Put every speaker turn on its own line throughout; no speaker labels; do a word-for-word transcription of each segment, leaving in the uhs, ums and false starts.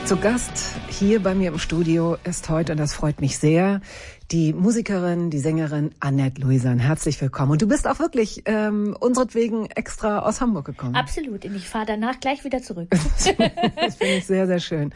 Zu Gast hier bei mir im Studio ist heute, und das freut mich sehr, die Musikerin, die Sängerin Annette Louisan. Herzlich willkommen. Und du bist auch wirklich ähm, unseretwegen extra aus Hamburg gekommen.
Absolut. Und ich fahre danach gleich wieder zurück.
Das finde ich sehr, sehr schön.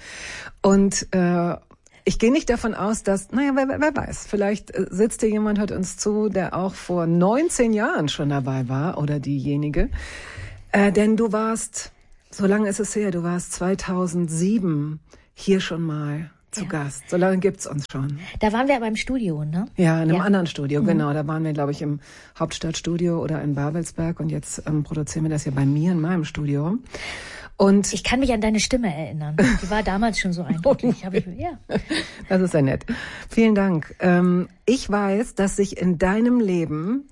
Und äh, ich gehe nicht davon aus, dass, naja, wer, wer weiß, vielleicht sitzt hier jemand, hört uns zu, der auch vor neunzehn Jahren schon dabei war oder diejenige. Äh, denn du warst, so lange ist es her, du warst zweitausendsieben hier schon mal zu ja. Gast. So lange gibt's uns schon.
Da waren wir aber im Studio, ne?
Ja, in einem
ja.
anderen Studio,
mhm.
genau. Da waren wir, glaube ich, im Hauptstadtstudio oder in Babelsberg. Und jetzt ähm, produzieren wir das ja bei mir in meinem Studio. Und
ich kann mich an deine Stimme erinnern. Die war damals schon so eindrücklich. Hab ich, ja.
Das ist ja nett. Vielen Dank. Ähm, ich weiß, dass sich in deinem Leben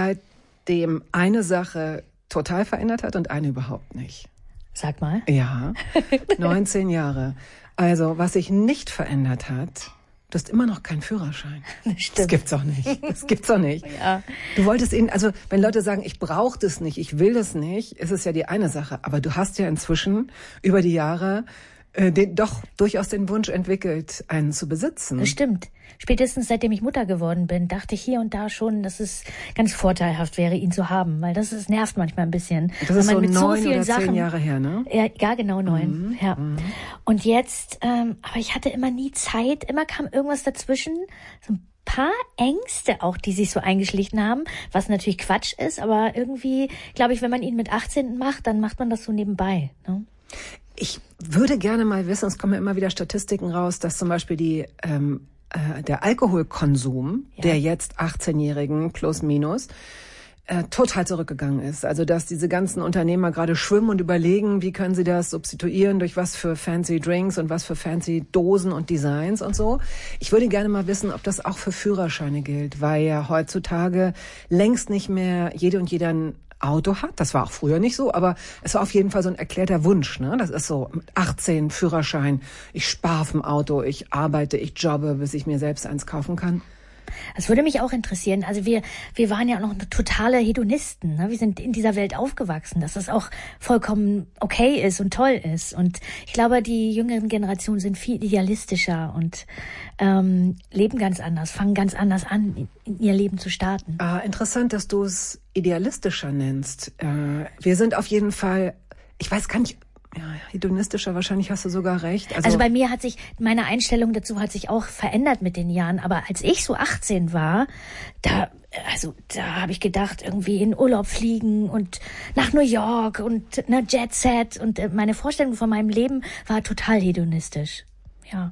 seitdem eine Sache total verändert hat und eine überhaupt nicht.
Sag mal.
Ja, neunzehn Jahre. Also, was sich nicht verändert hat, du hast immer noch keinen Führerschein.
Das stimmt.
Das gibt's auch nicht. Das gibt's auch nicht.
Ja.
Du wolltest ihn, also wenn Leute sagen, ich brauche das nicht, ich will das nicht, ist es ja die eine Sache. Aber du hast ja inzwischen über die Jahre äh, den, doch durchaus den Wunsch entwickelt, einen zu besitzen.
Das stimmt. Spätestens seitdem ich Mutter geworden bin, dachte ich hier und da schon, dass es ganz vorteilhaft wäre, ihn zu haben, weil das ist, nervt manchmal ein bisschen.
Das ist
man
so
mit
neun
so vielen
oder
Sachen,
zehn Jahre her, ne?
Ja, ja genau neun.
Mhm.
Ja.
Mhm.
Und jetzt, ähm, aber ich hatte immer nie Zeit, immer kam irgendwas dazwischen, so ein paar Ängste auch, die sich so eingeschlichen haben, was natürlich Quatsch ist, aber irgendwie, glaube ich, wenn man ihn mit achtzehn macht, dann macht man das so nebenbei, ne?
Ich würde gerne mal wissen, es kommen ja immer wieder Statistiken raus, dass zum Beispiel die ähm, äh, der Alkoholkonsum ja. der jetzt achtzehnjährigen plus minus äh, total zurückgegangen ist. Also dass diese ganzen Unternehmer gerade schwimmen und überlegen, wie können sie das substituieren, durch was für fancy Drinks und was für fancy Dosen und Designs und so. Ich würde gerne mal wissen, ob das auch für Führerscheine gilt, weil ja heutzutage längst nicht mehr jede und jeder ein Auto hat. Das war auch früher nicht so, aber es war auf jeden Fall so ein erklärter Wunsch, ne? Das ist so mit achtzehn Führerschein, ich spare auf dem Auto, ich arbeite, ich jobbe, bis ich mir selbst eins kaufen kann.
Das würde mich auch interessieren. Also wir wir waren ja noch totale Hedonisten. Ne? Wir sind in dieser Welt aufgewachsen, dass das auch vollkommen okay ist und toll ist. Und ich glaube, die jüngeren Generationen sind viel idealistischer und ähm, leben ganz anders, fangen ganz anders an, in, in ihr Leben zu starten.
Ah, interessant, dass du es idealistischer nennst. Äh, wir sind auf jeden Fall, ich weiß gar nicht, ja, hedonistischer, wahrscheinlich hast du sogar recht.
Also, also bei mir hat sich, meine Einstellung dazu hat sich auch verändert mit den Jahren. Aber als ich so achtzehn war, da, also, da habe ich gedacht, irgendwie in Urlaub fliegen und nach New York und ne, Jet Set. Und meine Vorstellung von meinem Leben war total hedonistisch. Ja.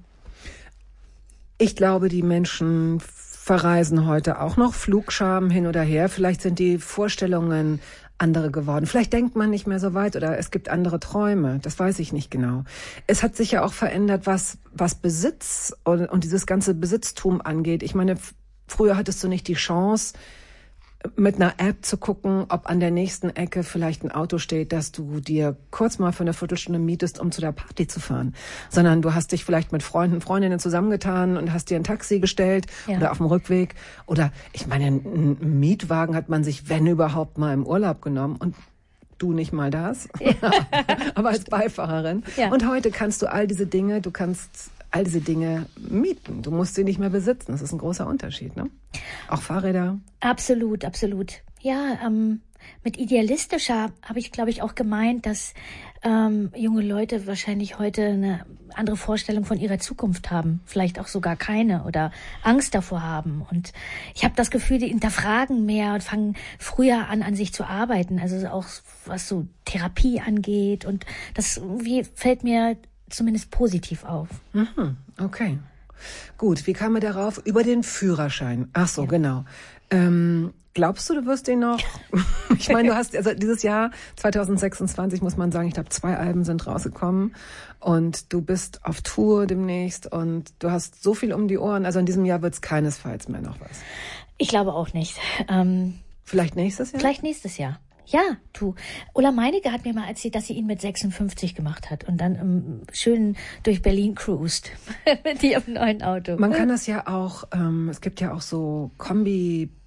Ich glaube, die Menschen verreisen heute auch noch, Flugscham hin oder her. Vielleicht sind die Vorstellungen andere geworden. Vielleicht denkt man nicht mehr so weit oder es gibt andere Träume. Das weiß ich nicht genau. Es hat sich ja auch verändert, was, was Besitz und, und dieses ganze Besitztum angeht. Ich meine, f- früher hattest du nicht die Chance, mit einer App zu gucken, ob an der nächsten Ecke vielleicht ein Auto steht, das du dir kurz mal für eine Viertelstunde mietest, um zu der Party zu fahren. Sondern du hast dich vielleicht mit Freunden, Freundinnen zusammengetan und hast dir ein Taxi gestellt ja. oder auf dem Rückweg. Oder, ich meine, einen Mietwagen hat man sich, wenn überhaupt, mal im Urlaub genommen und du nicht mal das, ja. aber als Beifahrerin. Ja. Und heute kannst du all diese Dinge, du kannst all diese Dinge mieten. Du musst sie nicht mehr besitzen. Das ist ein großer Unterschied, ne? Auch Fahrräder.
Absolut, absolut. Ja, ähm, mit idealistischer habe ich, glaube ich, auch gemeint, dass ähm, junge Leute wahrscheinlich heute eine andere Vorstellung von ihrer Zukunft haben. Vielleicht auch sogar keine oder Angst davor haben. Und ich habe das Gefühl, die hinterfragen mehr und fangen früher an, an sich zu arbeiten. Also auch was so Therapie angeht. Und das irgendwie fällt mir zumindest positiv auf.
Mhm, okay. Gut, wie kam er darauf? Über den Führerschein. Ach so, ja. Genau. Ähm, glaubst du, du wirst den noch? Ich meine, du hast, also dieses Jahr zwanzig sechsundzwanzig, muss man sagen, ich glaube, zwei Alben sind rausgekommen und du bist auf Tour demnächst und du hast so viel um die Ohren. Also in diesem Jahr wird es keinesfalls mehr noch was.
Ich glaube auch nicht. Ähm,
vielleicht nächstes Jahr?
Vielleicht nächstes Jahr. Ja, du. Ulla Meinecke hat mir mal erzählt, dass sie ihn mit sechsundfünfzig gemacht hat und dann ähm, schön durch Berlin cruised mit ihrem neuen Auto.
Man kann das ja auch, ähm, es gibt ja auch so Kombi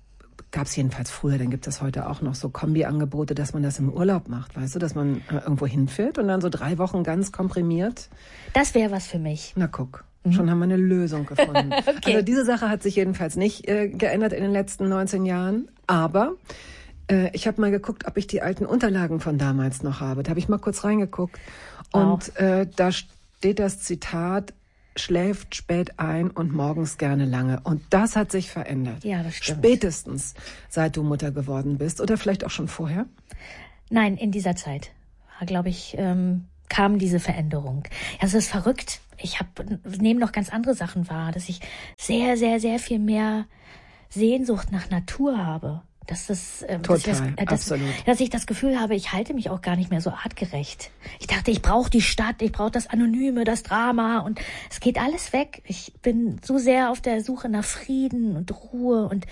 gab es jedenfalls früher, dann gibt es heute auch noch so Kombi-Angebote, dass man das im Urlaub macht, weißt du, dass man äh, irgendwo hinfährt und dann so drei Wochen ganz komprimiert.
Das wäre was für mich.
Na guck, mhm. schon haben wir eine Lösung gefunden. Okay. Also diese Sache hat sich jedenfalls nicht äh, geändert in den letzten neunzehn Jahren, aber äh, ich habe mal geguckt, ob ich die alten Unterlagen von damals noch habe. Da habe ich mal kurz reingeguckt und wow. äh, da steht das Zitat: schläft spät ein und morgens gerne lange. Und das hat sich verändert.
Ja, das stimmt.
Spätestens, seit du Mutter geworden bist. Oder vielleicht auch schon vorher?
Nein, in dieser Zeit, glaube ich, ähm, kam diese Veränderung. Ja, es ist verrückt. Ich habe nehme noch ganz andere Sachen wahr, dass ich sehr, sehr, sehr viel mehr Sehnsucht nach Natur habe. Dass, das, äh,
Total,
dass, ich das, äh, dass,
absolut.
dass ich das Gefühl habe, ich halte mich auch gar nicht mehr so artgerecht. Ich dachte, ich brauche die Stadt, ich brauche das Anonyme, das Drama und es geht alles weg. Ich bin so sehr auf der Suche nach Frieden und Ruhe und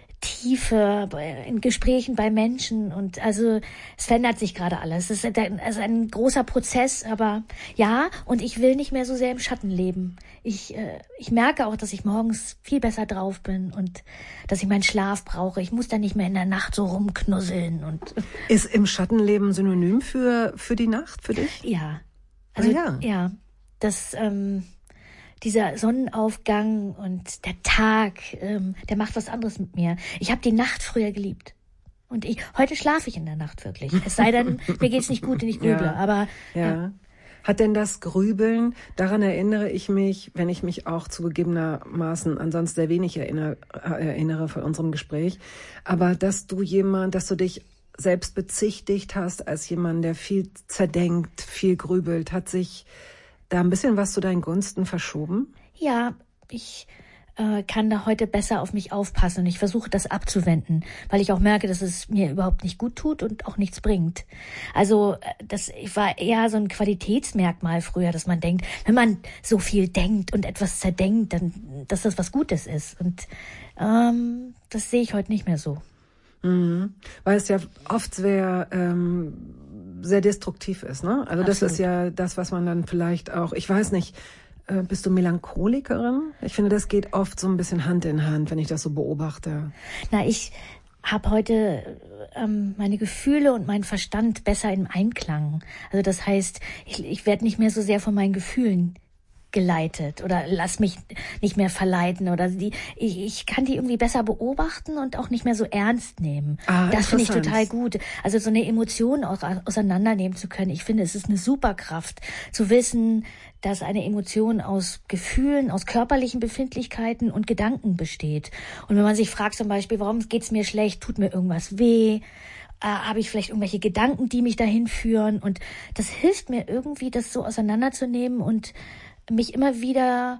Tiefe in Gesprächen bei Menschen und also es verändert sich gerade alles. Es ist ein, also ein großer Prozess, aber ja, und ich will nicht mehr so sehr im Schatten leben. Ich, äh, ich merke auch, dass ich morgens viel besser drauf bin und dass ich meinen Schlaf brauche. Ich muss da nicht mehr in der Nacht so rumknusseln. Und
ist im Schattenleben synonym für, für die Nacht, für dich?
Ja. Also,
ah, ja.
ja, das... Ähm, dieser Sonnenaufgang und der Tag, ähm, der macht was anderes mit mir. Ich habe die Nacht früher geliebt. Und ich, heute schlafe ich in der Nacht wirklich. Es sei denn, mir geht's nicht gut und ich grüble.
Ja,
aber
ja.
ja.
Hat denn das Grübeln, daran erinnere ich mich, wenn ich mich auch zugegebenermaßen ansonsten sehr wenig erinnere, erinnere von unserem Gespräch, aber dass du jemand, dass du dich selbst bezichtigt hast als jemand, der viel zerdenkt, viel grübelt, hat sich da ein bisschen was zu deinen Gunsten verschoben?
Ja, ich äh, kann da heute besser auf mich aufpassen und ich versuche das abzuwenden, weil ich auch merke, dass es mir überhaupt nicht gut tut und auch nichts bringt. Also das war eher so ein Qualitätsmerkmal früher, dass man denkt, wenn man so viel denkt und etwas zerdenkt, dann, dass das was Gutes ist. Und ähm, das sehe ich heute nicht mehr so.
Mhm. Weil es ja oft sehr... Ähm sehr destruktiv ist, ne? Also das Absolut. Ist ja das, was man dann vielleicht auch, ich weiß nicht, äh, bist du Melancholikerin? Ich finde, das geht oft so ein bisschen Hand in Hand, wenn ich das so beobachte.
Na, ich habe heute ähm, meine Gefühle und meinen Verstand besser im Einklang. Also das heißt, ich, ich werde nicht mehr so sehr von meinen Gefühlen geleitet oder lass mich nicht mehr verleiten oder die ich, ich kann die irgendwie besser beobachten und auch nicht mehr so ernst nehmen. Ah, das finde ich total gut. Also so eine Emotion auch auseinandernehmen zu können. Ich finde, es ist eine Superkraft zu wissen, dass eine Emotion aus Gefühlen, aus körperlichen Befindlichkeiten und Gedanken besteht. Und wenn man sich fragt zum Beispiel, warum geht's mir schlecht, tut mir irgendwas weh, äh, habe ich vielleicht irgendwelche Gedanken, die mich dahin führen, und das hilft mir irgendwie, das so auseinanderzunehmen und mich immer wieder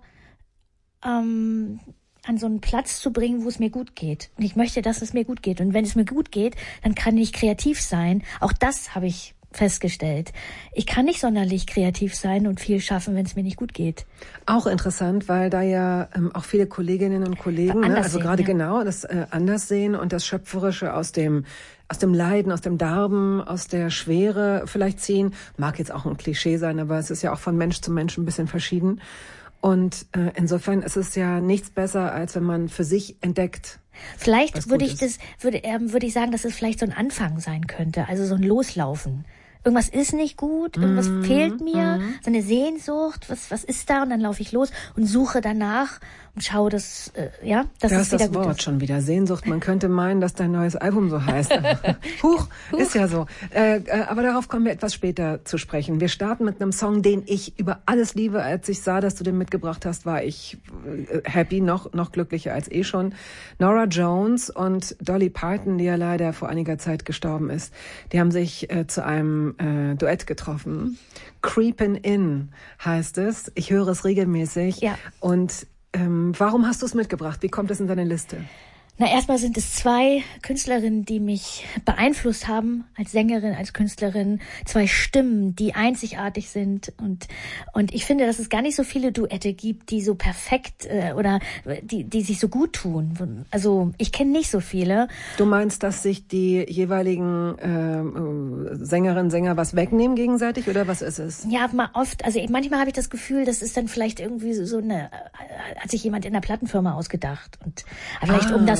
ähm, an so einen Platz zu bringen, wo es mir gut geht. Und ich möchte, dass es mir gut geht. Und wenn es mir gut geht, dann kann ich kreativ sein. Auch das habe ich festgestellt. Ich kann nicht sonderlich kreativ sein und viel schaffen, wenn es mir nicht gut geht.
Auch interessant, weil da ja ähm, auch viele Kolleginnen und Kollegen, ne, also sehen, gerade ja. genau das äh, anders sehen und das Schöpferische aus dem aus dem Leiden, aus dem Darben, aus der Schwere vielleicht ziehen. Mag jetzt auch ein Klischee sein, aber es ist ja auch von Mensch zu Mensch ein bisschen verschieden. Und äh, insofern ist es ja nichts besser, als wenn man für sich entdeckt.
Vielleicht würde ich das, würde, ähm, würde ich sagen, dass es vielleicht so ein Anfang sein könnte, also so ein Loslaufen. Irgendwas ist nicht gut, irgendwas mm, fehlt mir, mm. so eine Sehnsucht, was was ist da? Und dann laufe ich los und suche danach und schaue, dass, äh, ja, dass
da
es wieder
ist das
gut
Wort
ist.
Schon wieder, Sehnsucht. Man könnte meinen, dass dein neues Album so heißt. Huch, Huch, ist ja so. Äh, äh, aber darauf kommen wir etwas später zu sprechen. Wir starten mit einem Song, den ich über alles liebe. Als ich sah, dass du den mitgebracht hast, war ich äh, happy, noch noch glücklicher als eh schon. Norah Jones und Dolly Parton, die ja leider vor einiger Zeit gestorben ist, die haben sich äh, zu einem äh, Duett getroffen. Creepin' In heißt es. Ich höre es regelmäßig.
Ja.
Und ähm, warum hast du es mitgebracht? Wie kommt es in deine Liste?
Na, erstmal sind es zwei Künstlerinnen, die mich beeinflusst haben als Sängerin, als Künstlerin. Zwei Stimmen, die einzigartig sind. Und und ich finde, dass es gar nicht so viele Duette gibt, die so perfekt äh, oder die die sich so gut tun. Also ich kenne nicht so viele.
Du meinst, dass sich die jeweiligen äh, Sängerinnen, Sänger was wegnehmen gegenseitig, oder was ist es?
Ja, mal oft. Also manchmal habe ich das Gefühl, das ist dann vielleicht irgendwie so eine, hat sich jemand in der Plattenfirma ausgedacht. Und vielleicht ah. um das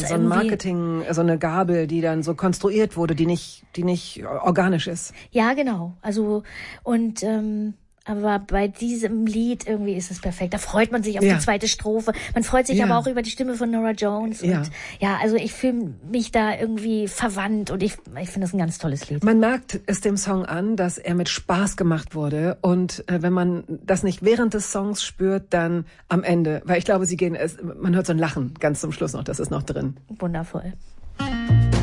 so ein Marketing, so eine Gabel, die dann so konstruiert wurde, die nicht, die nicht organisch ist.
Ja, genau. Also und ähm, aber bei diesem Lied irgendwie ist es perfekt. Da freut man sich auf ja. die zweite Strophe. Man freut sich ja. aber auch über die Stimme von Norah Jones. Ja, und ja, also ich fühle mich da irgendwie verwandt und ich, ich finde das ein ganz tolles Lied.
Man merkt es dem Song an, dass er mit Spaß gemacht wurde. Und äh, wenn man das nicht während des Songs spürt, dann am Ende. Weil ich glaube, sie gehen, es, man hört so ein Lachen ganz zum Schluss noch, das ist noch drin.
Wundervoll.